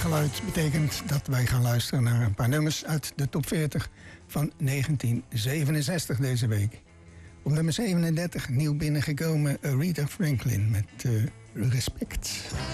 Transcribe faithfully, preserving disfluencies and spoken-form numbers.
Geluid betekent dat wij gaan luisteren naar een paar nummers uit de top veertig van negentien zevenenzestig deze week. Op nummer zevenendertig nieuw binnengekomen Aretha Franklin met uh, Respect.